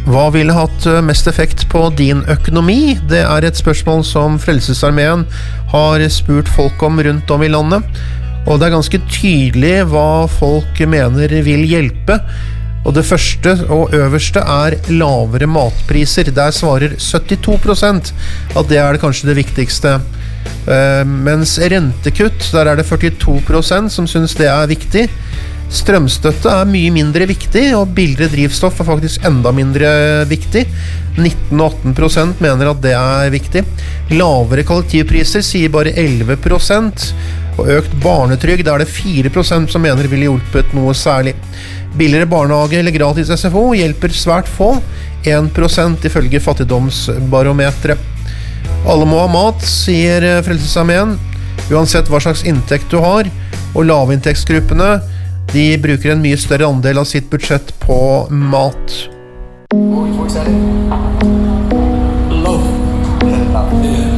Hva ville hatt mest effekt på din økonomi? Det et spørsmål som Frelsesarmeen har spurt folk om rundt om i landet. Og det ganske tydelig hva folk mener vil hjelpe. Og det første og øverste lavere matpriser. Der svarer 72% at det det kanskje det viktigste. Mens rentekutt, der det 42% som synes det viktig. Strømstøtte mye mindre viktig, og billigere drivstoff faktisk enda mindre viktig. 19 og 18% mener at det viktig. Lavere kollektivpriser sier bare 11%, og økt barnetrygd det 4% som mener ville hjulpet noe særlig. Billigere barnehage eller gratis SFO hjelper svært få, 1% ifølge fattigdomsbarometret. Alle må ha mat, sier Frelsesarmeen, uansett hva slags inntekt du har, og lavinntektsgruppene de bruker en mye større andel av sitt budsjett på mat. Loaf.